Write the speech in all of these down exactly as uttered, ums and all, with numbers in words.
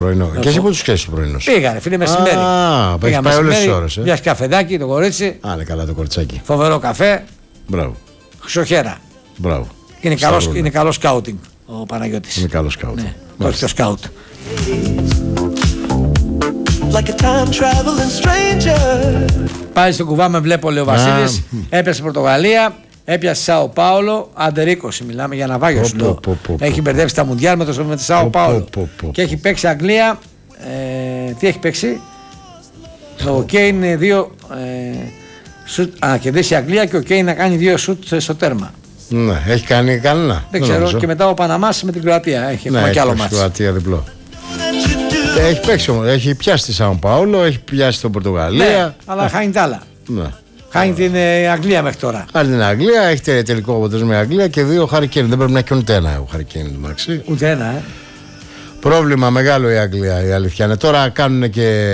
Πρωινό. Και εσύ που τους πιάσεις το πρωινό σου? Πήγα, ρε φίλε, μεσημέρι. Α, έχει πάει όλες τις ώρες. Ε. Πιάσει καφεδάκι το κορίτσι. Α, είναι καλά το κοριτσάκι. Φοβερό καφέ. Μπράβο. Χρυσοχέρα. Μπράβο. Είναι καλό, είναι καλό σκάουτινγκ ο Παναγιώτης. Είναι καλό σκάουτ. Ναι, όχι το σκάουτ. Like a time traveling stranger. Πάλι στο κουβά με βλέπω, λέει ο Βασίλης. Έπιασε Πορτογαλία, έπιασε Σάο Πάολο. Άντερ είκοσι, μιλάμε για ναυάγιο σου λέω. Έχει μπερδέψει τα Μουντιάλ με το, με το Σάο Πάολο. Και έχει παίξει Αγγλία. Ε, τι έχει παίξει? Ο Κέιν είναι δύο. Ε, σουτ, α, κερδίσει η Αγγλία και ο Κέιν να κάνει δύο σουτ στο τέρμα. Ναι, έχει κάνει κανένα. Δεν ξέρω. Νομίζω. Και μετά ο Παναμάς με την Κροατία. Έχει ναι, και άλλο μάτι. Κροατία διπλό. Έχει παίξει όμως. Έχει πιάσει τη Σάο Πάολο, έχει πιάσει την Πορτογαλία. Ναι, αλλά χάνει τα άλλα. Ναι. Χάνει την ε, Αγγλία μέχρι τώρα. Χάνει την Αγγλία, έχει τελικό αποτέλεσμα η Αγγλία και δύο Χάρι Κέιν. Δεν πρέπει να έχει ούτε ένα ο Χάρι Κέιν. Ούτε ένα, ε. Πρόβλημα μεγάλο η Αγγλία, η αλήθεια είναι. Τώρα κάνουν και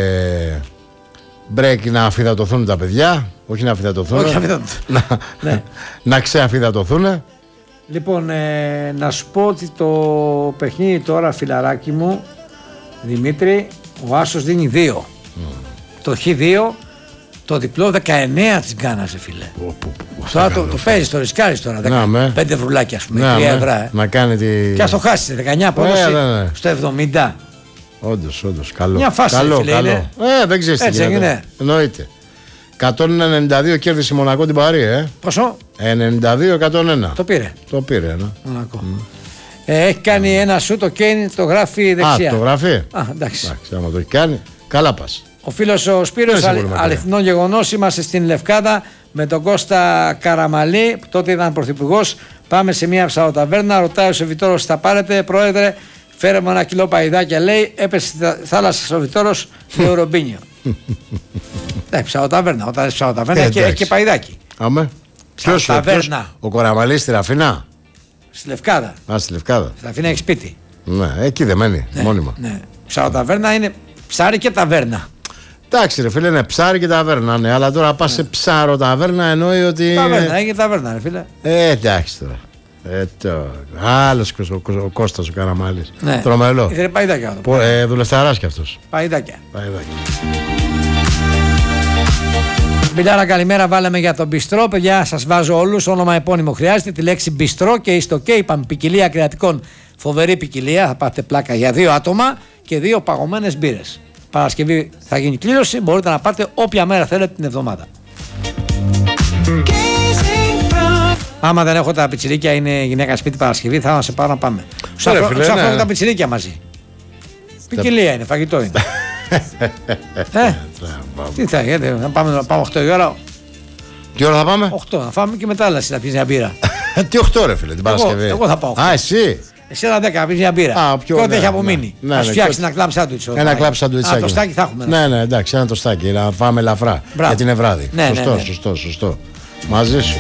break να αφιδατωθούν τα παιδιά. Όχι να αφιδατωθούν. Όχι αφιδατωθούν. να, ναι. να ξεαφιδατωθούν. Λοιπόν, ε, να σου πω ότι το παιχνίδι τώρα, φιλαράκι μου, Δημήτρη, ο Άσος δίνει δύο. Mm. Το χ δύο, το διπλό δεκαεννέα της Γκάνας, φίλε. Oh, oh, oh, τώρα το, το παίζεις, το ρισκάρεις τώρα. πέντε βρουλάκια, ας πούμε, τρία ευρώ. Ε. Να κάνει τη... Και ας το χάσεις, δεκαεννέα απόδοση yeah, ναι, ναι. στο εβδομήντα. Όντως, όντως, καλό. Μια φάση, καλό, φίλε, καλό. είναι. Ε, δεν ξέρεις τι γίνεται. Εννοείται. εκατόν ενενήντα δύο κέρδισε η Μονακό την Παρί, ε. Πόσο? ενενήντα δύο εκατόν ένα. Το πήρε. Το πήρε, ναι. Μονακό. Mm. Ε, έχει κάνει mm. ένα σου, το Κέιν το γράφει δεξιά. Α, το γράφει. Α, εντάξει. εντάξει άμα το έχει κάνει, καλά πας. Ο φίλος ο Σπύρος, αληθινό γεγονός, είμαστε στην Λευκάδα με τον Κώστα Καραμαλή, που τότε ήταν πρωθυπουργός. Πάμε σε μια ψαροταβέρνα, ρωτάει ο Σεβιτόρος, θα πάρετε, πρόεδρε, φέρε μου ένα κιλό παϊδάκια, λέει, έπεσε στη θάλασσα ο Σεβιτόρος με ο Ρομπίνιο. Ναι, ψαροταβέρνα, όταν είσαι ψαροταβέρνα έχει, έχει και παϊδάκι. Αμέ. Ποιος, ποιος, ο Κοραμαλής στη Ραφίνα. Στη Λευκάδα. Α, στη Λευκάδα. Στη Ραφίνα έχει σπίτι. Ναι, εκεί δεν μένει, ναι, μόνιμα. Ναι. Ψαροταβέρνα είναι ψάρι και ταβέρνα. Εντάξει, ρε φίλε, είναι ψάρι και ταβέρνα, ναι, αλλά τώρα πα ναι. σε ψάρο ταβέρνα εννοεί ότι. Ταβέρνα, έχει ταβέρνα, ρε φίλε. Ε, εντάξει τώρα. Ε, τώρα. Άλλος ο, ο, ο Κώστας ο Καραμάλης. Ναι. Τρομελό. Ήθελε παϊδάκια. Ε, δουλευταράς κι αυτός. Παϊδάκια. Παϊδάκια. Μιλάρα, καλημέρα, βάλαμε για τον μπιστρό. Παιδιά, σας βάζω όλους. Όνομα επώνυμο χρειάζεται. Τη λέξη μπιστρό και είστε OK. Είπαμε ποικιλία κρεατικών. Φοβερή ποικιλία. Θα πάτε πλάκα για δύο άτομα και δύο παγωμένες μπύρες. Παρασκευή θα γίνει κλήρωση. Μπορείτε να πάτε όποια μέρα θέλετε την εβδομάδα. Άμα δεν έχω τα πιτσιρίκια, είναι γυναίκα σπίτι Παρασκευή, θα σε πάρω να πάμε. Σου αφήνω τα πιτσιρίκια μαζί. Ποικιλία είναι, φαγητό είναι. ε, τι θα γίνει, να πάμε, να πάμε οκτώ η ώρα. Τι ώρα θα πάμε? οκτώ, να φάμε και μετά άλλα να πεις μια μπύρα. Τι οκτώ ρε φίλε, την Παρασκευή? Εγώ, εγώ θα πάω. Α, εσύ. Εσύ ένα δέκα να πεις μια μπύρα. Α, πιο, Πότε ναι, έχει απομείνει. Ναι, να ναι, σου φτιάξει ένα κλαμπ σάντουιτς. Ένα κλαμπ σάντουιτς. Ένα τοστάκι θα έχουμε. Ναι, ναι, εντάξει, ένα τοστάκι. Να φάμε ελαφρά. Μπράβο. Γιατί είναι βράδυ. Ναι, σωστό, ναι, ναι. σωστό, σωστό. Μαζί σου.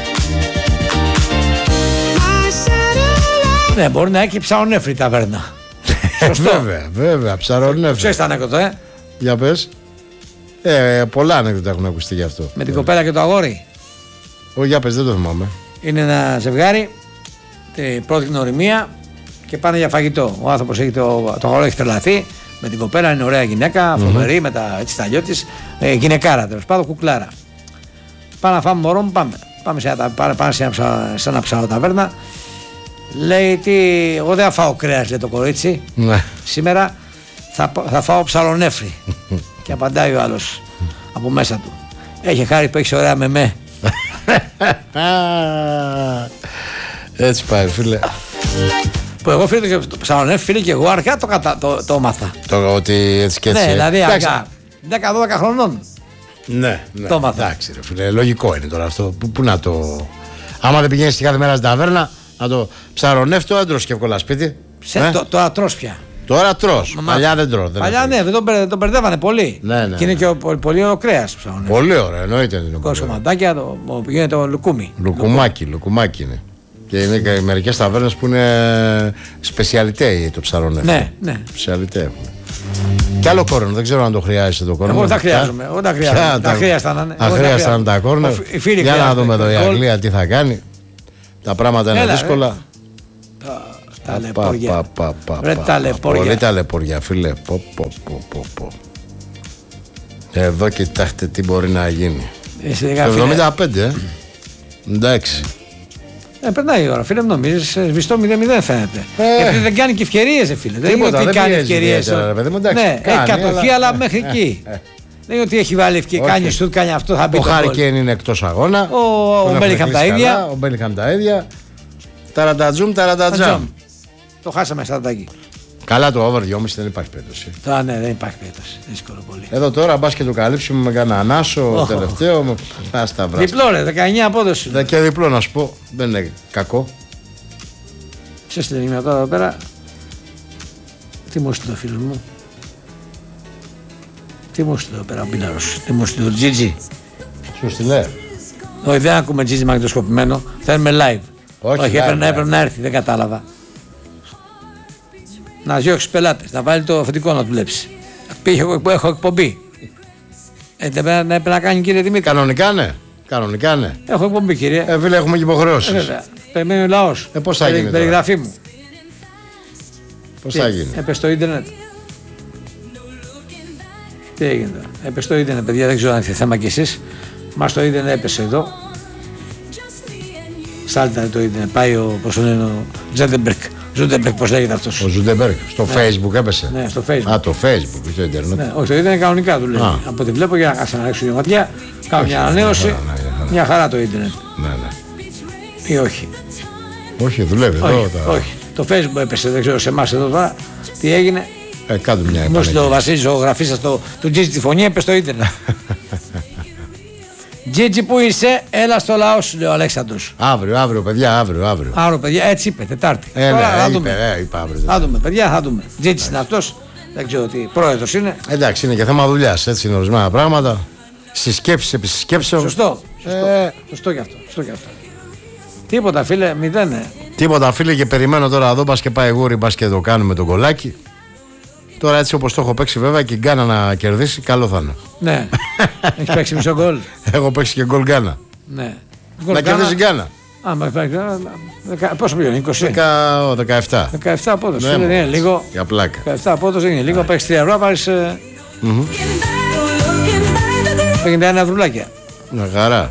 Ναι, μπορεί να έχει ψαρονέφρι ταβέρνα. Σωστό. Βέβαια, βέβαια, ψαρονέφρι. Ξέρεις τα ανέκδοτα, ε. Για πες. Ε, πολλά ανέκδοτα έχουν ακουστεί γι' αυτό. Με την κοπέλα και το αγόρι. Όχι, για πες, δεν το θυμάμαι. Είναι ένα ζευγάρι, πρώτη γνωριμία και πάνε για φαγητό. Ο άνθρωπος έχει το, το αγόρι έχει τρελαθεί. Με την κοπέλα είναι ωραία γυναίκα, φοβερή, mm-hmm. με τα, έτσι, τα αλλιώ της. Ε, γυναικάρα τέλος πάντων, κουκλάρα. Πάμε να φάμε μωρό μου, πάμε. Πάμε σε ένα, πάμε σε ένα, σε ένα ψαροταβέρνα. Λέει τι, εγώ δεν θα φάω κρέας, λέει το κορίτσι. Ναι. Σήμερα θα, θα φάω ψαρονέφρι. Και απαντάει ο άλλος από μέσα του. Έχει χάρη που έχεις ωραία με με. Έτσι πάει, φίλε. Που εγώ φίλε το ψαρονέφρι, φίλε, και εγώ αργά το, κατα, το, το μάθα. Το ότι έτσι και έτσι. Ναι, δηλαδή αργά. δέκα δώδεκα χρονών. Ναι, ναι. Το μάθα. Εντάξει, ρε φίλε, λογικό είναι τώρα αυτό. Πού, πού να το. Άμα δεν πηγαίνεις κάθε μέρα στην ταβέρνα, να το ψαρονέφτο, δεν τρως και εύκολα σπίτι. Σε, ε? το, τώρα τρως πια. Τώρα τρως. Μα, παλιά δεν τρώω. Παλιά ναι, δεν τον, τον μπερδεύανε πολύ. Ναι, ναι, και είναι ναι. και ο, πολύ, πολύ ωραίο κρέας του ψαρονέφτο. Πολύ ωραίο, εννοείται. Κοσοματάκια, το, το, γίνεται το λουκούμι. Λουκουμάκι, λουκουμάκι είναι. Και είναι και μερικές ταβέρνες που είναι σπεσιαλιτέ το ψαρονέφτο. Ναι, ναι. Σπεσιαλιτέ έχουν. Κι άλλο κόρνο, δεν ξέρω αν το χρειάζεσαι το κόρνο. Εγώ τα χρειάζομαι. Εγώ τα χρειάζομαι. Τα χρειάζονταν. Αχρίασταν τα κόρνο. Για να δούμε εδώ η Αγγλία τι θα κάνει. Τα πράγματα είναι δύσκολα. Ταλαιπωριά. Πα, πα, πα, Ρε πα, ταλαιπωριά. Πολύ ταλαιπωριά, φίλε. Πο, πο, πο, πο, πο. Εδώ κοιτάξτε τι μπορεί να γίνει. Εσύ Το φίλε. εβδομήντα πέντε, ε. Εντάξει. Ε, περνάει η ώρα, φίλε, μου νομίζεις, σβηστό μηδέν μηδέν φαίνεται. Ε. Γιατί δεν κάνει και ευκαιρίες, φίλε. Δεν είναι Τίποτα, ότι δεν κάνει πιέζει ευκαιρίες. ιδιαίτερα, ρε παιδί μου, εντάξει, Ναι, κάνει, έχει κατοχή, αλλά, αλλά μέχρι εκεί. Δεν είναι ότι έχει βάλει ευκαιρία, Όχι. κάνει σουτ, κάνει αυτό, θα μπει Ο το Χάρι γκολ. Κέιν είναι εκτός αγώνα. Ο, ο Τον Μπέλιγχαμ έχουν τα κλείσει ίδια. καλά, Ο Μπέλιγχαμ τα ίδια. Ταραντατζούμ, ταραντατζάμ. Τζαμ. Το χάσαμε σαν τάκι. Καλά το over δυόμισι δεν υπάρχει περίπτωση. Τώρα ναι, δεν υπάρχει περίπτωση. Δύσκολο πολύ. Εδώ τώρα μπας και το καλύψουμε με κανένα ανάσο Οχ. τελευταίο. Με... Α, στα βράστα. Διπλό ρε, δεκαεννιά απόδοση. Δε- Και διπλό να σου πω, δεν είναι κακό. Σε στείλει μια τώρα εδώ πέρα. Τι μου στείλει ο φίλος μου. Τι μου στείλει εδώ πέρα ο Μπίλαρος. Τι μου στείλει ο Τζίτζι. Σου στείλε. Όχι, δεν ακούμε Τζίτζι μαγνητοσκοπημένο. Θέλουμε live. Όχι, Όχι live, έπρεπε, να, live. έπρεπε να έρθει, δεν κατάλαβα. Να διώξει πελάτες, να βάλει το αφεντικό να δουλέψει. Πήγε, έχω, έχω εκπομπή. Ε, δεν πρέπει να, πρέπει να κάνει κύριε Δημήτρη. Κανονικά ναι. Κανονικά ναι. Έχω εκπομπή κύριε. Ε, φίλε, έχουμε και Ε, υποχρεώσεις. βέβαια. Περιμένει ο λαός. Ε, πώς θα Περι- γίνει τώρα? Περιγραφή μου. Πώς θα γίνει. Έπεσε στο ίντερνετ. Τι έγινε τώρα. Έπεσε στο ίντερνετ, παιδιά, δεν ξέρω αν έχετε θέμα κι εσείς. Μας το ίντερνετ έπεσε εδώ. Σάλτανε το ίντερνετ. Πάει ο, πώς το λένε, ο Ζέντεμπερκ. Ζούντεμπερκ, πώς λέγεται αυτός. Ο Ζουντεμπέργκ στο Facebook έπεσε. Ναι, στο Facebook. Α, το Facebook, όχι το Ιντερνετ. Ναι, όχι, το ίντερνετ κανονικά του λέει. Α. Από ό,τι βλέπω, για να κάτσα να ρίξω μια ματιά, κάνω μια μια ανανέωση. χαρά, ναι, μια χαρά. Μια χαρά το ίντερνετ. Ναι, ναι. Ή όχι. Όχι, δουλεύει εδώ. Όχι, τα- όχι. Το Facebook έπεσε, δεν ξέρω σε εμάς εδώ τώρα τι έγινε. Ε, κάτω μια Μου έστειλε ο επανέκκληση. Βασίλης, ο γραφίστας του του Τζίτζι τη φωνή, έπεσε στο ίντερνετ. Τζίτζι που είσαι, έλα στο λαό σου, λέει ο Αλέξανδρος. Αύριο, αύριο, παιδιά, αύριο, αύριο. Άρα, παιδιά, έτσι είπε, Τετάρτη. Ε, Τώρα ναι, θα είπε, δούμε. ε, είπε αύριο. Θα δούμε, παιδιά, θα δούμε. Τζίτζι είναι αυτός, δεν ξέρω τι πρόεδρος είναι. Εντάξει, είναι και θέμα δουλειά. Έτσι είναι ορισμένα πράγματα. Συσκέψει επί συσκέψεων. Σωστό. Σωστό, Ε. σωστό κι αυτό. Σωστό κι αυτό. Τίποτα, φίλε, μηδέν. ε. Τίποτα, φίλε, και περιμένω τώρα εδώ. Μπα και πάει γούρι, μπα και το κάνουμε τον κολάκι. Τώρα έτσι όπως το έχω παίξει, βέβαια και η Γκάνα να κερδίσει, καλό θα είναι. Ναι. Έχει παίξει μισό γκολ. Έχω παίξει και γκολ Γκάνα. Ναι. Να κερδίσει η Γκάνα. Α, μα παίξει. δεκα- Πόσο πληρώνει, είκοσι. Δεκα- δεκαεπτά. δεκαεπτά απόδοση. Ναι, Φίλε, δεν είναι μόλις. λίγο. Για πλάκα. δεκαεπτά απόδοση δεν είναι λίγο. Παίξει τρία ευρώ, πάρεις ε, πενήντα ένα ευρουλάκια. Μια χαρά.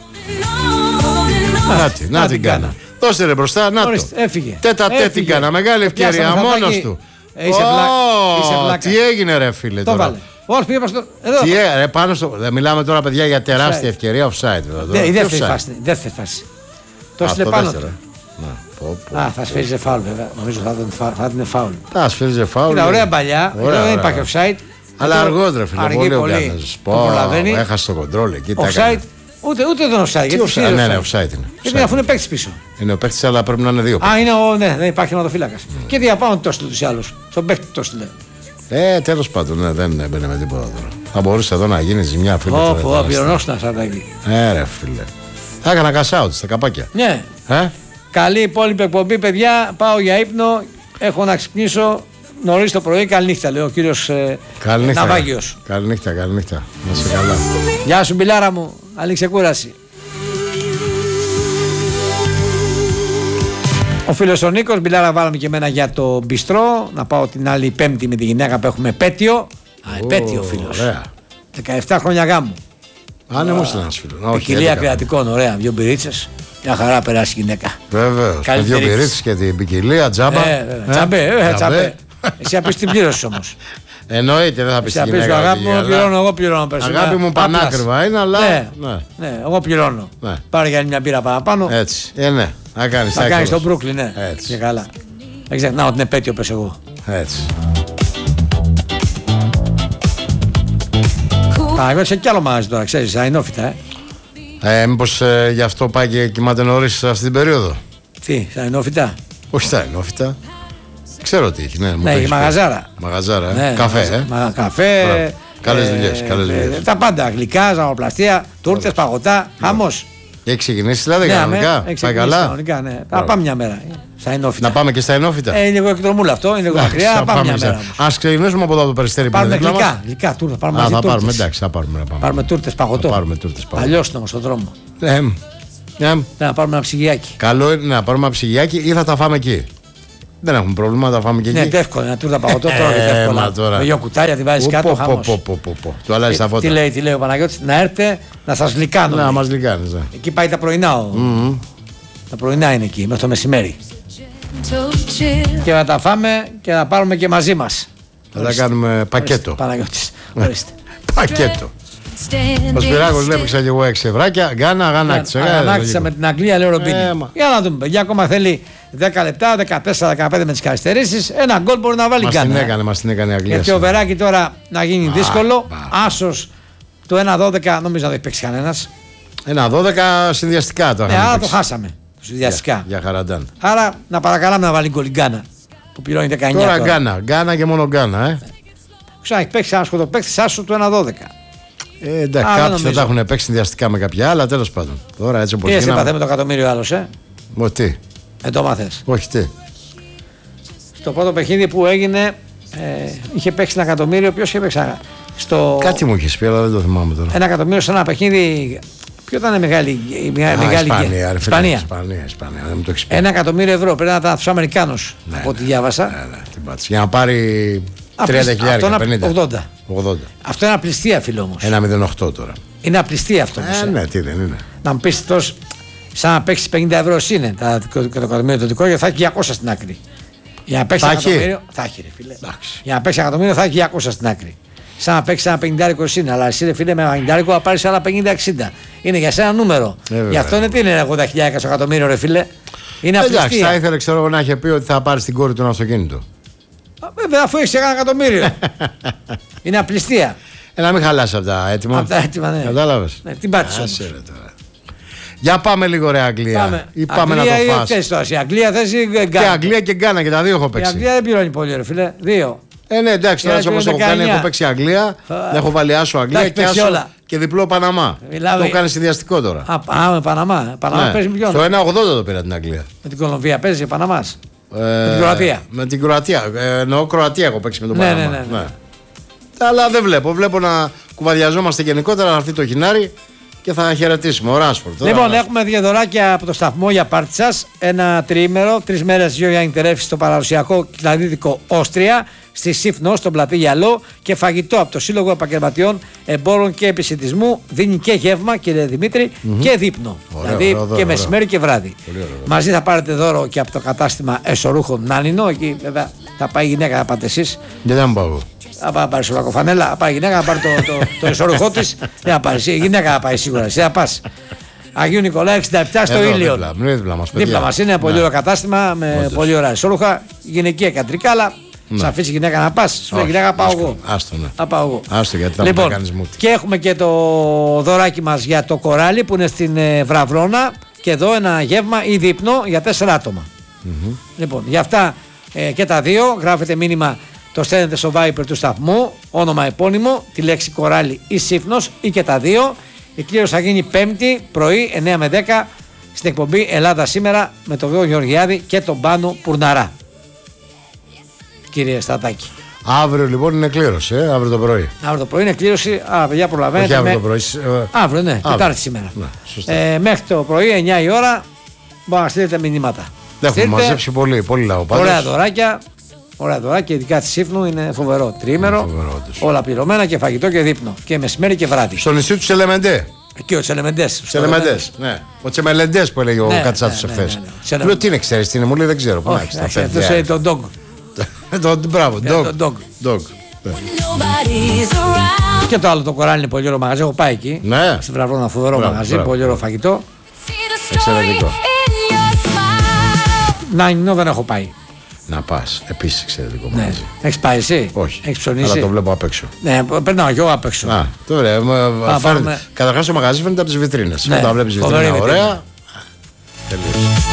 Να τη, να να την την Γκάνα. Γκάνα. Δώστε ρε μπροστά, να το. Ορίστε, έφυγε. Τέτα τέτ την Έφυγε. Γκάνα. Μεγάλη Το πιάσαμε, ευκαιρία Σαντάκη. μόνος του. Ε, είσαι βλάκα, είσαι Ω, βλάκα. τι έγινε ρε φίλε Το τώρα. βάλε. Όχι, πήγε προς το. Εδώ. Τι έγινε, ρε, πάνω στο. Δεν μιλάμε τώρα, παιδιά, για τεράστια Offside. ευκαιρία offside. βέβαια, τώρα. Ναι, η Τι δεύτερη offside? φάση. η Δεύτερη φάση. Το Α, έστειλε το πάνω δεύτερο. του. Ναι, πω, πω. Α, θα σφύριζε φάουλ βέβαια. Νομίζω θα ήταν φα- θα ήταν φάουλ. Τα σφύριζε φάουλ. Ήταν ωραία παλιά. Ωραία, Εδώ δεν ωραία. υπάρχει offside. Αλλά Εδώ αργότερα, φίλε. αργεί Πολύ ο πολύ. Γκάνας. Το Πω, προλαβαίνει. έχασε το κοντρόλ εκεί. τα Offside. έκανε. Ούτε, ούτε δεν offside. Τι Γιατί offside? ψήφιζε Ναι, ναι, offside. offside είναι. Γιατί Offside. αφού είναι παίκτη πίσω. Είναι ο παίκτη, αλλά πρέπει να είναι δύο. Α, είναι ο. Ναι, δεν υπάρχει αιματοφύλακα. Και τι απάνω το έστειλε του άλλου. Στον παίκτη το έστειλε. Ε, τέλο πάντων, ναι, δεν έμπαινε με τίποτα τώρα. Θα μπορούσε εδώ να γίνει ζημιά, φίλε. τώρα, Όπω, τώρα, πληρωνόσουνα σαν τα εκεί. Ε, ρε, φίλε. Θα έκανα cash out στα καπάκια. Ναι. Ε, Καλή υπόλοιπη εκπομπή, παιδιά. Πάω για ύπνο. Έχω να ξυπνήσω νωρί το πρωί. Καληνύχτα, λέει ο κύριο καληνύχτα. Ναυάγιο. Καληνύχτα, καληνύχτα. Να είσαι καλά. Γεια σου, Μπιλάρα μου. Καλή ξεκούραση. Ο φίλος ο Νίκος, Μπιλάρα, βάλαμε και εμένα για το μπιστρό. Να πάω την άλλη Πέμπτη με τη γυναίκα που έχουμε επέτειο. Α, επέτειο, φίλος. Ωραία. δεκαεπτά χρόνια γάμου. Αν μου στείλει ένα φίλο. Ποικιλία κρεατικών, ωραία. Δύο μπυρίτσες. Μια χαρά περάσει η γυναίκα. Βεβαίω. Με Καλύτερη δύο της. πυρίτσες και την ποικιλία, τζάμπα. Ε, βέβαια. Τσαμπέ, ε, τσαμπέ. Εσύ απ' την πλήρωση όμως. Εννοείται, δεν θα πει Εσύ στην απ' την γυναίκα. αγάπη ότι μου, γελά. πληρώνω, εγώ πληρώνω περισσότερο. Αγάπη μου Άπλας. πανάκριβα είναι, αλλά. Ναι, Ναι. ναι, εγώ πληρώνω. Ναι. Πάρε για μια μπύρα παραπάνω. Έτσι. Ε, ναι. Να κάνει Θα κάνει στο Brooklyn, ναι. Έτσι. Και καλά. Δεν ξεχνάω την επέτειο, πες εγώ. Έτσι. Α, εγώ σε κι άλλο μαγαζί τώρα, ξέρεις, αενόφυτα, ε. Ε, Μήπως ε, γι' αυτό πάει και κοιμάται νωρίς αυτή την περίοδο. Τι, αενόφυτα. Όχι στα ενόφυτα. Ξέρω τι έχει. Ναι, μου Ναι, το έχει έχεις πει. μαγαζάρα. Μαγαζάρα, ε. Ναι, Καφέ, μαγαζα- ε. Μα, καφέ. Μπράβο. Καλές δουλειές, καλές δουλειές. Τα πάντα. Γλυκά, ζαχαροπλαστεία, τούρτες, παγωτά. Χαμός. Έχει ξεκινήσει δηλαδή Ναι, κανονικά. αμέ, Πάει έχει καλά. Κανονικά, ναι. Θα Μπράβο. πάμε μια μέρα. Στα ενόφυτα. Να πάμε και στα ενόφυτα. Ε, είναι λίγο εκδρομούλα αυτό, είναι λίγο μακριά. Θα πάμε μια μέρα. όμως. Α ξεκινήσουμε από εδώ το περιστέρι που είναι Πάρουμε δίπλα μας. γλυκά, γλυκά, τούρτα. Πάρουμε Α, μαζί θα πάρουμε, τούρτες. εντάξει, θα πάρουμε. Να πάμε. Πάρουμε τούρτες, παγωτό. Θα πάρουμε τούρτες παγωτό. Αλλιώς είναι όμως στον δρόμο. Ε, ε, Να πάρουμε ένα ψυγιάκι. καλό είναι να πάρουμε ένα ψυγιάκι ή θα τα φάμε εκεί. Δεν έχουμε πρόβλημα, θα φάμε και εκεί. Ναι, εύκολο, ένα τούρτα παγωτό τώρα και εύκολα. Με δύο κουτάλια τη βάζει κάτω. Χαμός. Του αλλάζει τα φώτα. Τι λέει, τι λέει ο Παναγιώτης, να έρθετε να σας λυκάνω. Να μας λυκάνεις. Εκεί πάει τα πρωινά. Τα πρωινά είναι εκεί, μέχρι το μεσημέρι. Και να τα φάμε και να πάρουμε και μαζί μας. Θα τα κάνουμε πακέτο. Παναγιώτης, ορίστε. Πακέτο. Ο Σπυράκος λέει: έπαιξα και εγώ έξι ευράκια. Γκάνα, αγανάκτησα. Αγανάκτησα με την Αγγλία, λέει ο Ρομπίνη. Για να δούμε, παιδιά, ακόμα θέλει δέκα λεπτά, δεκατέσσερα δεκαπέντε με τις καθυστερήσεις. Ένα γκολ μπορεί να βάλει Γκάνα. Μας την έκανε, μας την έκανε η Αγγλία. Γιατί ο Βεράκη τώρα να γίνει δύσκολο. Άσος το ένα δώδεκα νομίζω δεν έχει παίξει κανένας. ένα δώδεκα συνδυαστικά τώρα. Ναι, άρα το χάσαμε. Συνδυαστικά. Για χαραντάν. Άρα να παρακαλάμε να βάλει γκολ η Γκάνα που πληρώνει δεκαεννιά. Τώρα Γκάνα, Γκάνα και μόνο Γκάνα, ε. Ξανά έχει παίξει ένα σκοτοπαίχτη Άσο του ένα δώδεκα. Ε, εντάξει, κάποιοι θα τα έχουν παίξει συνδυαστικά με κάποια άλλα, τέλος πάντων. Τώρα έτσι όπως τι εσύ έπαθε με το εκατομμύριο άλλο, ε. Ω, τι. Δεν το μάθες. Όχι, τι. Στο πρώτο παιχνίδι που έγινε ε, είχε παίξει ένα εκατομμύριο. Ποιος είχε παίξει. Στο... Κάτι μου είχε πει, αλλά δεν το θυμάμαι τώρα. Ένα εκατομμύριο σε ένα παιχνίδι. Ποιο ήταν η μεγάλη. Η μεγάλη Ισπανία, Ισπανία. Ισπανία, Ισπανία, δεν μου το έχεις πει. Ένα εκατομμύριο ευρώ. Πρέπει να ήταν στους Αμερικάνους, ναι, από ό,τι διάβασα. Ναι, ναι, την πάτησε. Για να πάρει τριάντα χιλιάδες, πενήντα. ογδόντα. ογδόντα. Αυτό είναι απληστία, φίλο όμως. ένα μηδέν οκτώ τώρα. Είναι απληστία αυτό όμως. Ε, ναι, τι δεν είναι. Να μου πεις τόσο. Σαν να παίξει πενήντα ευρώ είναι το εκατομμύριο το δικό, γιατί θα έχει διακόσια στην άκρη. Για να παίξει ένα εκατομμύριο. Θα έχει, ρε φίλε. Εντάξει. Για να παίξει εκατομμύριο θα έχει διακόσια στην άκρη. Σαν να παίξει ένα πενηντάρικο είναι, αλλά εσύ, ρε φίλε, με ένα πενηντάρικο θα πάρει άλλα πενήντα εξήντα. Είναι για σένα νούμερο. Ε, Γι' αυτό είναι τι είναι ογδόντα χιλιάδες εκατομμύριο, ρε φίλε. Είναι απληστία. Εντάξει, θα ήθελε ξέρω, να είχε πει ότι θα πάρει την κόρη του ένα αυτοκίνητο. Βέβαια, αφού έχει ένα εκατομμύριο. Είναι απληστία. Ε, να μην χαλάσει από τα έτοιμα. Από τα έτοιμα, ναι. Κατάλαβε. Ναι, την πάτησε. Για πάμε λίγο ρε Αγγλία. Πάμε. Ή πάμε Αγγλία να το φας. Θες, η Αγγλία θες ή Γκάνα. Και Αγγλία και Γκάνα και τα δύο έχω παίξει. Η Αγγλία δεν πληρώνει πολύ ρε φίλε. Δύο. Ε, ναι, εντάξει, τώρα όπως έχω κάνει, έχω παίξει Αγγλία, έχω βάλει Άσο Αγγλία και, άσο, και διπλό Παναμά. Μιλάμε... Το κάνει συνδυαστικό τώρα. Α, α με Παναμά. Παναμά ναι. Παίζει ποιον. Το ένα ογδόντα το πήρα την Αγγλία. Με την Κολομβία παίζει Παναμά. Ε, με την Κροατία. Με την Κροατία. Ε, εννοώ Κροατία έχω παίξει με τον ναι, Παναμά. Ναι, ναι, ναι. Ναι. Αλλά δεν βλέπω. Βλέπω να κουβαδιαζόμαστε γενικότερα αυτή το Γενάρη και θα χαιρετήσουμε. Ο Ράσφορντ. Λοιπόν, έχουμε δύο δωράκια από το σταθμό για πάρτι σας. Ένα τριήμερο, τρεις μέρες δύο για νυχτερεύσεις στο παραδοσιακό κλαδίδικο Όστρια, στη Σύφνο, στον πλατή Γυαλό, και φαγητό από το Σύλλογο Επαγγελματιών Εμπόρων και Επισιτισμού. Δίνει και γεύμα, κύριε Δημήτρη, mm-hmm. και δείπνο. Ωραίο, δηλαδή ωραίο, και ωραίο, μεσημέρι και βράδυ. Ωραίο, ωραίο. Μαζί θα πάρετε δώρο και από το κατάστημα Εσωρούχων Νάνινο. Εκεί βέβαια θα πάει η γυναίκα να πάτε εσείς. Δεν θα πάω. Θα πάει να πάρει σολακοφανέλα, θα πάει η γυναίκα να πάρει το, το, το εσωρουχό της. Δεν θα πάρει. Η γυναίκα θα πάει σίγουρα. Εσύ θα πας. Αγίου Νικολάου εξήντα επτά στο Ήλιον. Δίπλα μας, δίπλα μας είναι, πολύ ωραίο κατάστημα με Όντως. Πολύ ωραία εσωρουχά. Γυναικεία κατρικά, αλλά ναι. Θα αφήσει η γυναίκα να πας. Σου λέει γυναίκα πάω εγώ. Άστο, ναι. Θα πάω εγώ. Άστο, γιατί θα λοιπόν, μου κάνεις μούτι. Και έχουμε και το δωράκι μας για το κοράλι που είναι στην ε, Βραβρώνα. Και εδώ ένα γεύμα ή δείπνο για τέσσερα άτομα. Mm-hmm. Λοιπόν, για αυτά ε, και τα δύο γράφετε μήνυμα. Το στέλνετε στο Viper του σταθμού, όνομα επώνυμο, τη λέξη κοράλι ή Σύφνος ή και τα δύο. Η κλήρωση θα γίνει Πέμπτη πρωί εννιά με δέκα στην εκπομπή Ελλάδα Σήμερα με τον Γιώργο Γεωργιάδη και τον Πάνο Πουρναρά. Κύριε Στατάκη. Αύριο λοιπόν είναι κλήρωση, ε, αύριο το πρωί. Αύριο το πρωί είναι κλήρωση. Α, παιδιά, προλαβαίνετε. Όχι αύριο με... το πρωί. Ε... Αύριο, ναι, Τετάρτη σήμερα. Ναι, ε, μέχρι το πρωί, εννιά η ώρα, μπορείτε να στείλετε μηνύματα. Δεν έχουμε μαζέψει πολύ, πολύ λαό. Ωραία δωράκια. Ωραία δωράκια, ειδικά τη Σύφνου είναι φοβερό. Τρίμερο, φοβερό, όλα πληρωμένα και φαγητό και δείπνο. Και μεσημέρι και βράδυ. Στο νησί του Τσελεμεντέ. Εκεί ο Τσελεμεντέ. Τσελεμεντέ, ναι. Ο Τσεμελεντέ που έλεγε ο ναι, Κατσάτσο ναι, εχθέ. Ναι, ναι, ναι. Λέω τι είναι, ξέρει τι είναι, μου λέει δεν ξέρω. Πού να έχει. Αυτό είναι το dog. Μπράβο, dog. Και το άλλο το κοράλι είναι πολύ ωραίο μαγαζί. Έχω πάει εκεί. Ναι. Στην Βραβρώνα, φοβερό μαγαζί, πολύ ωραίο φαγητό. Εξαιρετικό. Να, νο, δεν έχω πάει. Να πας, επίσης εξαιρετικό ναι. μαγαζί. Έχεις πάει εσύ? Όχι. Έχεις ψωνίσει? Αλλά το βλέπω απ' έξω. Ναι, περνάω και εγώ απ' έξω. Α, το βλέπω. Φάνε... Καταρχάς το μαγαζί φαίνεται από τις βιτρίνες. Ναι. Όταν βλέπεις βιτρίνα ωραία. Τελείως.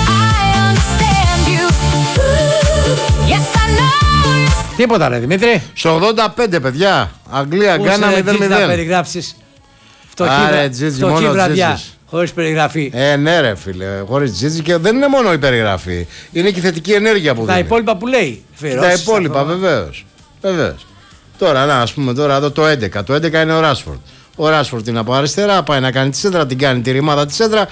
Τίποτα ρε Δημήτρη. Στο ογδόντα πέντε παιδιά. Αγγλία, Γκάνα μηδέν μηδέν. Να περιγράψεις φτωχή βραδιά. Χωρίς περιγραφή. Ε, ναι, ρε φίλε. Χωρίς τζίτζι και δεν είναι μόνο η περιγραφή. Είναι και η θετική ενέργεια που δίνει. Τα υπόλοιπα που λέει. Τα υπόλοιπα, βεβαίως. Βεβαίως. Τώρα, να, ας πούμε τώρα εδώ το έντεκα. Το έντεκα είναι ο Ράσφορντ. Ο Ράσφορντ είναι από αριστερά. Πάει να κάνει τη σέντρα, την κάνει τη ρημάδα τη σέντρα.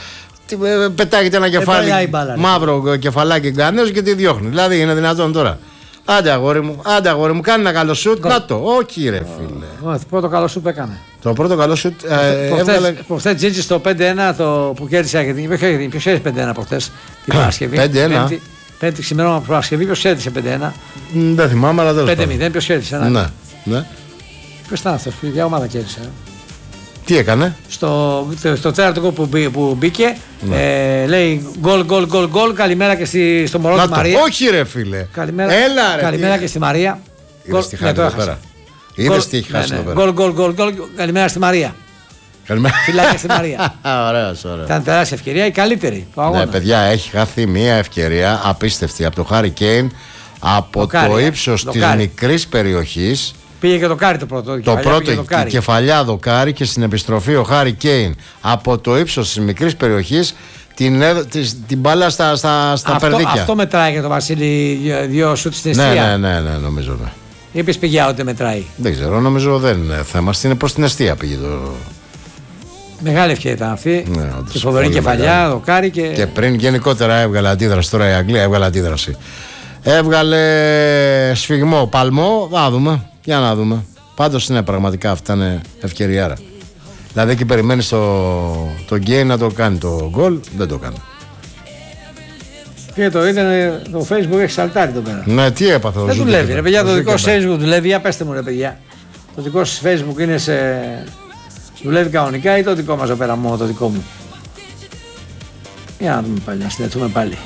πετάγεται ένα κεφάλι, πάει μπάλα, μαύρο κεφαλάκι γκανέζο και τη διώχνει. Δηλαδή είναι δυνατόν τώρα. Άντε αγόρι μου, άντε αγόρι μου, κάνει ένα καλό σουτ. Να το, όχι ρε φίλε. Το πρώτο καλό σουτ που έκανε. Το πρώτο καλό σουτ. Προχθές Τζίτζι στο πέντε ένα που κέρδισε η Αργεντινή. Ποιο κέρδισε πέντε ένα προχθές την Παρασκευή. πέντε ένα. Πέμπτη ξημερώμα Παρασκευή, ποιο κέρδισε πέντε ένα. Δεν θυμάμαι, αλλά δεν πέντε μηδέν, ποιο κέρδισε. Ναι, ναι. Ποιο ήταν αυτό, ποια ομάδα κέρδισε. Τι έκανε. Στο, στο τέταρτο γκολ που, που μπήκε, ναι. ε, λέει γκολ, γκολ, γκολ, γκολ. Καλημέρα και στη, στο μωρό του Μαρία. Όχι, ρε φίλε. Καλημέρα, Έλα, ρε, καλημέρα και στη Μαρία. Είδες τι χάσει εδώ πέρα. Είδες τι έχει χάσει εδώ πέρα. Γκολ, γκολ, γκολ, γκολ. Καλημέρα στη Μαρία. Καλημέρα. Φιλάκια στη Μαρία. Ωραίος, ωραίος. Ήταν τεράστια ευκαιρία, η καλύτερη. Ναι, παιδιά, έχει χαθεί μια ευκαιρία απίστευτη από το Χάρι Κέιν από το, το ύψος της μικρής περιοχής. Πήγε και το κάρι το πρώτο. Το πρώτο, η κεφαλιά δοκάρι και στην επιστροφή ο Χάρι Κέιν από το ύψος της μικρής περιοχής την, την, την μπάλα στα, στα, στα αυτό, περδίκια. Αυτό μετράει για τον Βασίλη, δύο σουτ στην αιστεία. Ναι, ναι, ναι, ναι, νομίζω. Ναι. Ή είπες πηγιά ότι μετράει. Δεν ξέρω, νομίζω δεν είναι θέμα. Είναι προς την αιστεία πήγε το. Μεγάλη ευκαιρία ήταν αυτή. Ναι, και φοβερή κεφαλιά, δοκάρι και. Και πριν γενικότερα έβγαλε αντίδραση. Τώρα η Αγγλία έβγαλε αντίδραση. Έβγαλε σφιγμό, παλμό. Να δούμε. Για να δούμε. Πάντως είναι πραγματικά αυτά είναι ευκαιριάρα. Δηλαδή εκεί περιμένει το, το γκέι να το κάνει το γκολ. Δεν το κάνει. Και το είδε το Facebook έχει σαλτάρει εδώ πέρα. Ναι, τι έπαθε. Δεν δουλεύει. Ρε παιδιά, το δικό σου Facebook δουλεύει. Για πέστε μου, ρε παιδιά. Το δικό σου Facebook είναι σε. Δουλεύει κανονικά ή το δικό μας εδώ πέρα μόνο το δικό μου. Για να δούμε πάλι, να συνδεθούμε πάλι.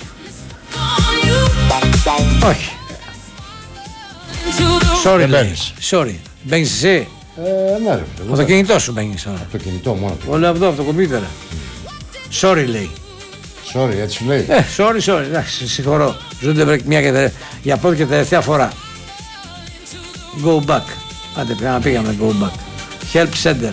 Όχι. Sorry, λέει. Sorry. Μπαίνεις εσύ. Ε, ναι, ρε. Από το κινητό σου μπαίνεις τώρα. Από το κινητό μόνο. Όλο αυτό, από το κομπιούτερ. Sorry, λέει. Sorry, έτσι σου λέει. Ε, sorry, sorry. Εντάξει, συγχωρώ. Ζούνται μια και τε... για πρώτη και τελευταία φορά. Go back. Άντε, πρέπει να πήγαμε go back. Help center.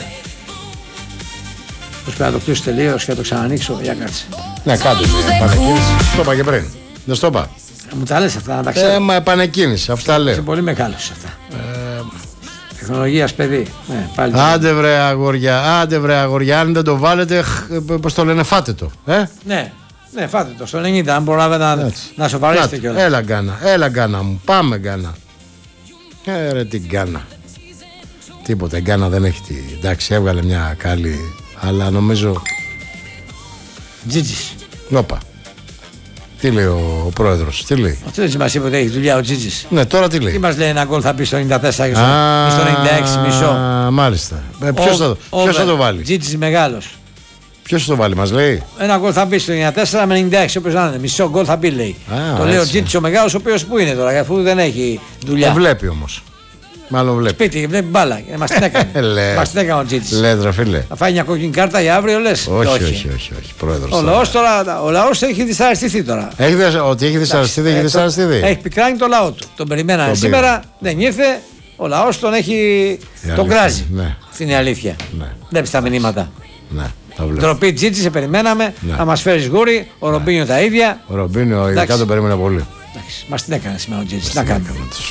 Πώς πρέπει να το κλείσω τελείως και να το ξανανοίξω. Για κάτσε. Ναι, κάτω. Επανεκκίνηση. Το είπα και πριν. Δεν στο είπα. Μου τα λες αυτά να τα ξέρω. Ε, μα επανεκκίνηση. Αυτά λέω. Είσαι πολύ μεγάλος αυτά. Ε, Τεχνολογίας παιδί. Ναι, πάλι άντε βρε αγόρια, άντε βρε αγόρια. Αν δεν το βάλετε, πώς το λένε, φάτε το. Ε? Ναι, ναι, φάτε το. Στο ενενήντα, αν προλάβετε να, να σοβαρίσετε κιόλας. Έλα Γκάνα, έλα Γκάνα μου. Πάμε Γκάνα. Ε, ρε την Γκάνα. Τίποτα, η Γκάνα δεν έχει τη. Εντάξει, έβγαλε μια καλή. Αλλά νομίζω. Τζίτζις. Όπα. Τι λέει ο, ο πρόεδρος, τι λέει. Αυτό δεν μας είπε ότι έχει δουλειά ο Τζίτζις. Ναι, τώρα τι λέει. Τι μας λέει ένα γκολ θα μπει στο ενενήντα τέσσερα και στο, ah, στο ενενήντα έξι μισό. Α, μάλιστα. Ε, ποιος, θα, ποιος θα το βάλει. Τζίτζις μεγάλος. Ποιος θα το βάλει, μας λέει. Ένα γκολ θα μπει στο ενενήντα τέσσερα με ενενήντα έξι, όπως να είναι. Μισό γκολ θα μπει, λέει. Ah, το λέει ο Τζίτζις ο μεγάλος, ο οποίος που είναι τώρα, αφού δεν έχει δουλειά. Δεν βλέπει όμως. Μάλλον βλέπει. Σπίτι, βλέπει μπάλα. Μας την έκανε. Μας την έκανε ο Τζίτζις. Λες ρε φίλε. Θα φάει μια κόκκινη κάρτα για αύριο, λες. Όχι, όχι, όχι, όχι, όχι. Πρόεδρος. Ο λαός τώρα, ο λαός έχει δυσαρεστηθεί τώρα. Έχει δεσ... Ότι έχει δυσαρεστηθεί, έχει δυσαρεστηθεί. Έχει πικράνει το λαό του. Τον περιμένανε τον σήμερα, πήγα. Δεν ήρθε. Ο λαός τον έχει. Τον κράζει. Ναι. Αυτή είναι η αλήθεια. Ναι. Βλέπεις τα μηνύματα. Ναι. Ντροπή Τζίτζι, σε περιμέναμε. Ναι. Θα μας φέρεις γούρι. Ο ναι. Ρομπίνιο τα ίδια. Ο Ρομπίνιο ειδικά τον περίμενα πολύ. Μας την έκανε σήμερα ο Τζίτζι. Τι να κάνουμε.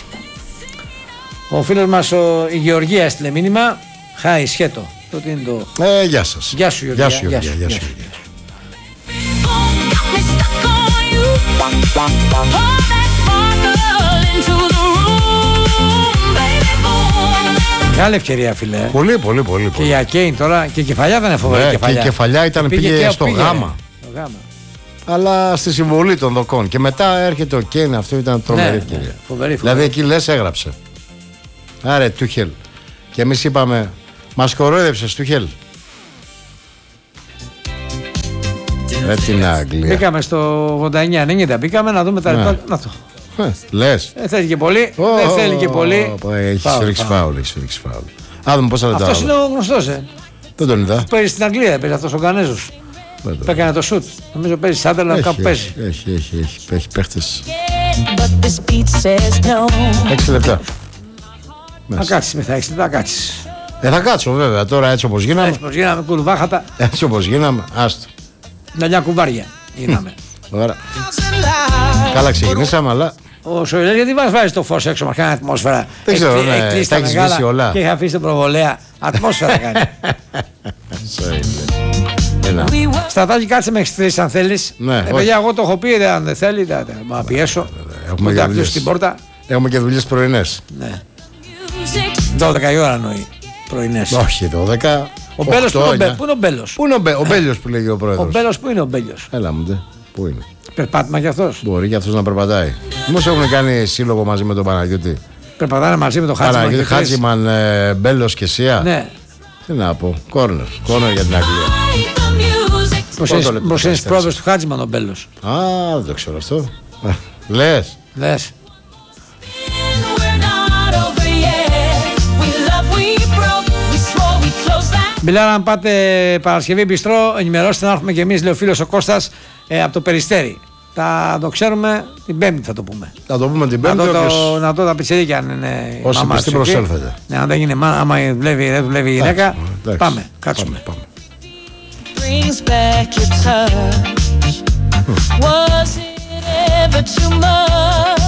Ο φίλος μας ο, η Γεωργία έστειλε μήνυμα. Χάι, σχέτο. Τότε είναι το... Ε, γεια σας. Γεια σου Γεωργία. Γεια σου Γεωργία. Γεια σου, γεια σου, γεια σου. Μεγάλη ευκαιρία φίλε. Πολύ, πολύ, πολύ. Και για Κέιν τώρα και η κεφαλιά δεν είναι φοβερή. Ναι, κεφαλιά. Και η κεφαλιά ήταν, πήγε, πήγε στο πήγε, γάμα. Το γάμα. Αλλά στη συμβολή των δοκών. Και μετά έρχεται ο Κέιν, αυτό ήταν τρομερή ναι, ευκαιρία. Ναι, φοβερή, φοβερή. Δηλαδή εκεί λες έγραψε. Άρε Τούχελ. Και εμείς είπαμε, μας κορόιδεψες Τούχελ. Ρε την Αγγλία. Μπήκαμε στο ογδόντα εννιά ενενήντα, μπήκαμε να δούμε τα λεπτά. Να το. Λες. Δεν θέλει και πολύ. Oh, δεν θέλει και πολύ. Έχεις ρίξει φάουλ, έχεις ρίξει φάουλ. Α, δούμε πόσα λεπτά. Αυτός είναι ο γνωστός, ε. Δεν τον είδα. Παίζει στην Αγγλία, παίζει αυτός ο Γκανέζος. Έκανε το σουτ. Νομίζω παίζει Σάντερλαντ, κάπου παίζει. Έχει, έχει, έχει, έχει παίχτες. Έξι λεπτά. Θα κάτσεις με θα έχεις λεπτά, κάτσεις. Ε, θα κάτσω βέβαια τώρα έτσι όπως γίναμε. Έτσι όπως γίναμε, κουλουβάχατα. Έτσι όπως γίναμε, άστο. Ναλιά κουβάρια γίναμε. Ωραία. Καλά ξεκινήσαμε, αλλά... Ο Σοηλέρ γιατί μας βάζει το φως έξω, μας κάνει ατμόσφαιρα. Δεν ξέρω, ναι, τα έχεις βήσει όλα. Και είχα αφήσει την προβολέα. Ατμόσφαιρα κάνει. Ένα. Στρατάκι, κάτσε μέχρι τις τρεις αν θέλεις. Ναι, ε, παιδιά, εγώ το έχω πει, αν δεν θέλει, θα μα πιέσω. Έχουμε θα και κλείσω την πόρτα. Έχουμε και δουλειές πρωινές. Ναι. δώδεκα η ώρα εννοεί. Πρωινές. Όχι, δώδεκα. Ο Μπέλος, πού είναι ο Μπέλος? Πού είναι ο, Μπέ, ο Μπέλιος που λέγει ο πρόεδρος? Ο Μπέλος, πού είναι ο Μπέλιος? Έλα μου, ντε. Πού είναι? Περπάτημα κι αυτός. Μπορεί και αυτός να περπατάει. Μήπως έχουν κάνει σύλλογο μαζί με τον Παναγιώτη? Περπατάνε μαζί με τον Χάτζημαν. Παναγιώτη, Χάτζημαν, ε, Μπέλος και Σία. Ναι. Τι να πω, κόρνερ. Κόρνερ για την Αγγλία. Πώς είναι στις πρόβες του Χάτζημαν ο Μπέλος? Α, δεν το ξέρω αυτό. Λες. Λες. Μπιλάρα, αν πάτε Παρασκευή Μπιστρό, ενημερώστε να έρθουμε και εμείς, λέει ο φίλος ο Κώστας, ε, από το Περιστέρι. Θα το ξέρουμε την Πέμπτη, θα το πούμε. Θα το πούμε την Πέμπτη. Να δω, όποιος... το, να δω τα πιτσερίκια αν είναι όσοι μαμά πιστοί τους εκεί. προσέλθετε. Ναι, αν δεν είναι μάνα, άμα δουλεύει, δεν δουλεύει η γυναίκα, εντάξει, πάμε, κάτσουμε. Πάμε, πάμε. Brings back your touch. Was it ever too much?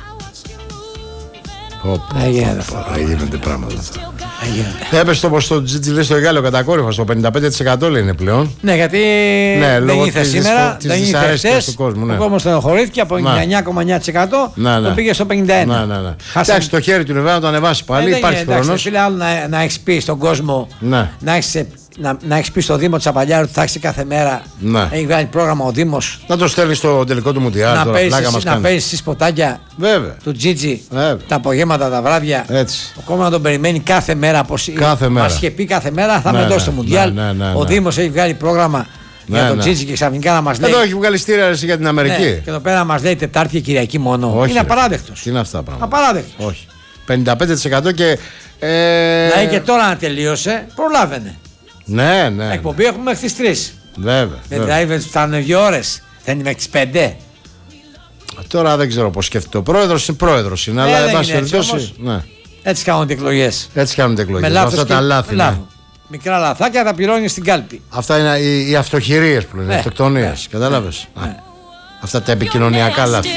Έγινε αυτό. Γίνονται πράγματα. Έγινε. Έπεσε το ποσοστό του Τζίτζι, λέει, στο Εγάλεο κατακόρυφα, στο πενήντα πέντε τοις εκατό λέει είναι πλέον. Ναι, γιατί Ναι, δεν λόγω ήρθε της σήμερα, δυσφο- της δεν ήρθε δυσαρέσκειας χθες. του κόσμου, ναι. Ο κόσμος στενοχωρήθηκε από ενενήντα εννιά κόμμα εννιά τοις εκατό, Ναι, ναι. το πήγε στο πενήντα ένα. Ναι, ναι, ναι. Χάσαμε. Εντάξει, το χέρι του είναι βέβαια να το ανεβάσει πάλι. Ε, δεν Υπάρχει είναι, εντάξει, χρόνος. φίλε, άλλο να, να έχει πει στον κόσμο, Ναι. να έχει να, να έχεις πει στο Δήμο της Απαλιάρου ότι θα έχει κάθε μέρα. Ναι. Έχει βγάλει πρόγραμμα ο Δήμος. Να το στέλνει στο τελικό του Μουντιάλ. Να τώρα, πλάκα μας παίζει κάνει. να παίζεις στις ποτάκια Βέβαια. του Τζίτζι Βέβαια. τα απογεύματα, τα βράδια. Έτσι. Ο κόμμα να τον περιμένει κάθε μέρα. Πως Κάθε μέρα. μας είχε πει κάθε μέρα θα Ναι, με δώσει ναι, το Μουντιάλ. ναι, ναι, ναι, Ο ναι. Δήμος έχει βγάλει πρόγραμμα Ναι, για τον ναι. Τζίτζι και ξαφνικά να μας λέει. Εδώ έχει βγάλει στήρα εσύ για την Αμερική. Ναι, και εδώ πέρα μας λέει Τετάρτη και Κυριακή μόνο. Όχι, είναι ρε. απαράδεκτος. Τι είναι αυτά τα πράγματα. Απαράδεκτος. Όχι. πενήντα πέντε τοις εκατό και. Ε... Δηλαδή και τώρα να τελείωσε, προλάβαινε. Ναι, ναι. ναι. Εκπομπή έχουμε μέχρι τις τρεις. Βέβαια. Δεν βέβαια. δηλαδή φτάνουν δύο ώρες. Θα είναι μέχρι τις πέντε. Τώρα δεν ξέρω πώς σκέφτεται ο πρόεδρος. Είναι πρόεδρος είναι, Ε, αλλά δεν εν πάση είναι έτσι περιπτώσει. Ναι. Έτσι κάνονται εκλογές. Έτσι κάνουν εκλογές. Με λάθος Αυτά και τα λάθη. λάθος. Ναι. Μικρά λαθάκια τα πληρώνει στην κάλπη. Αυτά είναι οι, οι αυτοχειρίες που λένε. Ναι. Οι αυτοκτονίες. Κατάλαβες. Α. Αυτά τα επικοινωνιακά λάθη.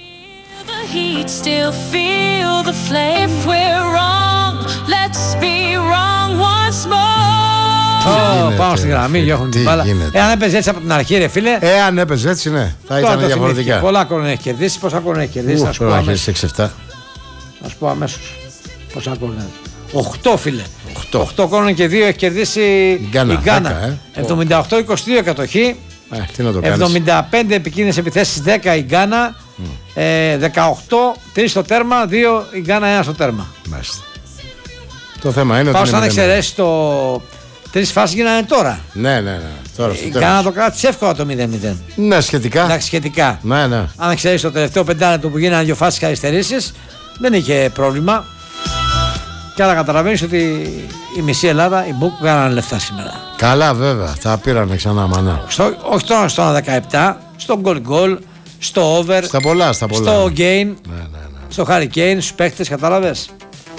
Ω, πάω στη γραμμή, διώχνουν την τι μπάλα. γίνεται. Εάν έπαιζε έτσι από την αρχή, ρε φίλε. Εάν έπαιζε έτσι, ναι. Θα Τώρα ήταν το θυμήθηκε. διαφορετικά. Πολλά κόρνα έχει κερδίσει. Πόσα κόρνα έχει κερδίσει, να σου πω Πρέπει να αμέσως. έχεις έξι εφτά. Να σου πω αμέσως. Πόσα κόρνα. Οχτώ, φίλε. Οχτώ. Οχτώ κόρνα και δύο έχει κερδίσει η Γκάνα, Γκάνα. δέκα, ε. εβδομήντα οκτώ είκοσι δύο κατοχή. Ε, τι να το κάνεις. εβδομήντα πέντε επικίνδυνες επιθέσεις, δέκα η Γκάνα. Ε, δεκαοκτώ, τρία στο τέρμα, δύο η Γκάνα, ένα στο τέρμα. Μάλιστα. Το θέμα είναι Πάω ότι. σαν είναι εξαιρέσει το. Τρεις φάσεις γίνανε τώρα. Ναι, ναι, ναι. Τώρα στο Η τέλος. Γκάνα το κράτησε εύκολα το μηδέν μηδέν. Ναι, σχετικά. Εντάξει, σχετικά. Ναι, ναι. Αν ξέρει το τελευταίο πεντάλεπτο που γίνανε δύο φάσεις καθυστερήσεις, δεν είχε πρόβλημα. Και άρα καταλαβαίνεις ότι η μισή Ελλάδα, οι Μπουκ, κάνανε λεφτά σήμερα. Καλά, βέβαια. Θα πήρανε ξανά μανά. Στο, όχι τώρα στο ένα δεκαεπτά, στο goal goal, στο over, Στα πολλά, στα πολλά. στο gain, Ναι, ναι, ναι. στο hurricane, στους παίκτες, κατάλαβες.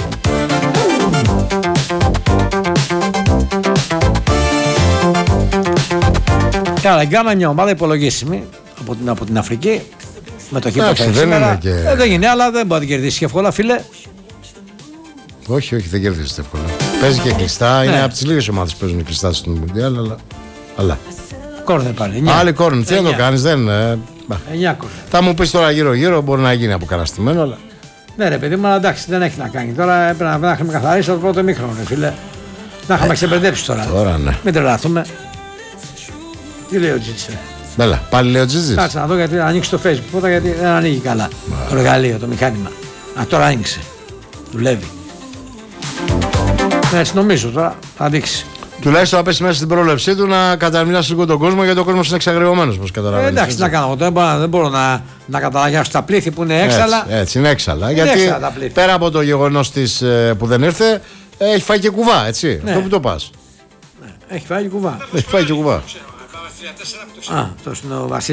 Καλά, η Γκάνα μια ομάδα υπολογίσιμη από την, από την Αφρική. Με το χείπο Εντάξει, που έχει δεν σήμερα. είναι και- Ε, δεν είναι, αλλά δεν μπορεί να την κερδίσει και εύκολα, φίλε. Όχι, όχι, δεν κερδίζει εύκολα. Παίζει και κλειστά. Είναι Ναι. από τις λίγες ομάδες που παίζουν κλειστά στην Μουντιάλ, αλλά. αλλά. Κόρνερ πάλι. εννιά. Άλλη κόρνη, τι να το Εννιά. κάνεις, δεν. ε, μπα. εννιά κόρνερ. Θα μου πεις τώρα γύρω-γύρω, μπορεί να γίνει αποκαταστημένο, αλλά. Ναι, ρε παιδί μου, αλλά εντάξει, δεν έχει να κάνει. Τώρα έπρεπε να, να είχαμε καθαρίσει το πρώτο μήχρονο, ρε φίλε. Να είχαμε ξεμπερδέψει τώρα. Τώρα ναι. Μην τρελαθούμε. Τι λέει ο Τζίτσε. Μπέλα, πάλι λέει ο Τζίτζης. Κάτσε να δω γιατί να ανοίξει το Facebook πρώτα γιατί δεν ανοίγει καλά το εργαλείο, το μηχάνημα. Α, τώρα άνοιξε. Δουλεύει. Ναι, έτσι νομίζω τώρα θα δείξει. Τουλάχιστον θα πέσει μέσα στην πρόλευσή του να καταμοιάσει λίγο τον κόσμο, γιατί ο κόσμο είναι εξαγριωμένο, όπω Ε, καταλαβαίνεις. εντάξει, τι να κάνω. Δεν μπορώ, δεν μπορώ να, να καταλαγιάσω τα πλήθη που είναι έξαλα. Έτσι, έτσι, είναι έξαλα. Είναι γιατί έξαλα τα πλήθη. πέρα από το γεγονό που δεν ήρθε, έχει φάει και κουβά, έτσι. Ναι. Αυτό που το πα. Έχει φάει κουβά. Έχει φάει και κουβά. Α, αυτό είναι ο Βασίλης.